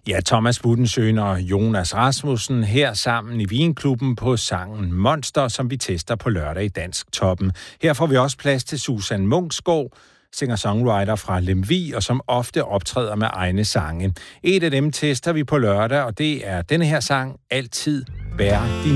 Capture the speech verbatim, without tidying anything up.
Ja, Thomas Buttensøen og Jonas Rasmussen her sammen i Vinklubben på sangen Monster, som vi tester på lørdag i Dansk Toppen. Her får vi også plads til Susan Munksgaard, singer-songwriter fra Lemvig, og som ofte optræder med egne sange. Et af dem tester vi på lørdag, og det er denne her sang, Altid bære din